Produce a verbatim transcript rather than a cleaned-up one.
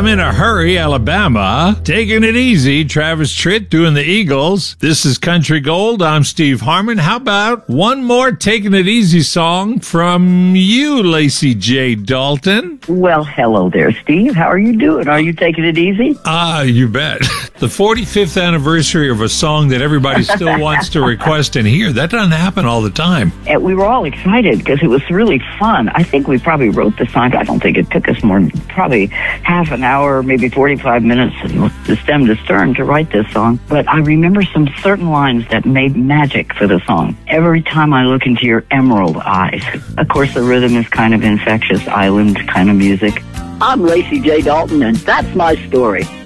I'm in a hurry, Alabama. Taking it easy, Travis Tritt doing the Eagles. This is Country Gold. I'm Steve Harmon. How about one more Taking It Easy song from you, Lacey J. Dalton? Well, hello there, Steve. How are you doing? Are you taking it easy? Ah, you bet. The forty-fifth anniversary of a song that everybody still wants to request and hear. That doesn't happen all the time. And we were all excited because it was really fun. I think we probably wrote the song. I don't think it took us more than probably half an hour, maybe forty-five minutes to stem to stern to write this song. But I remember some certain lines that made magic for the song. Every time I look into your emerald eyes. Of course, the rhythm is kind of infectious island kind of music. I'm Lacey J. Dalton, and that's my story.